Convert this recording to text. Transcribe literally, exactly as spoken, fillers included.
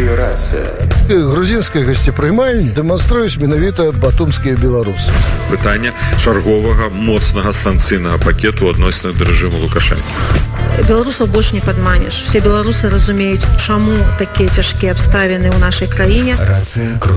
Рацыя. Грузінская гасцепрымальня дэманструюць менавіта батумскія беларусы. Пытанне чарговага моцнага санкцыйнага пакету адносна да рэжыму Лукашэнкі. Беларусаў больш не падманеш. Все беларусы разумеюць, чаму такія цяжкія абставіны ў нашай краіне. Рацыя.